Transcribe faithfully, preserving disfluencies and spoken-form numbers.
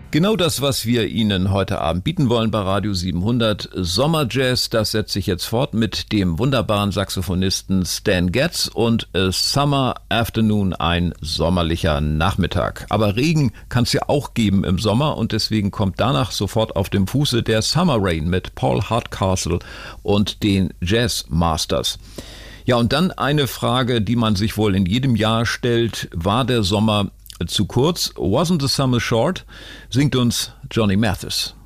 Genau das, was wir Ihnen heute Abend bieten wollen bei Radio siebenhundert. Sommerjazz, das setzt sich jetzt fort mit dem wunderbaren Saxophonisten Stan Getz und A Summer Afternoon, ein sommerlicher Nachmittag. Aber Regen kann es ja auch geben im Sommer und deswegen kommt danach sofort auf dem Fuße der Summer Rain mit Paul Hardcastle und den Jazz Masters. Ja, und dann eine Frage, die man sich wohl in jedem Jahr stellt: War der Sommer zu kurz? Wasn't the summer short? Singt uns Johnny Mathis.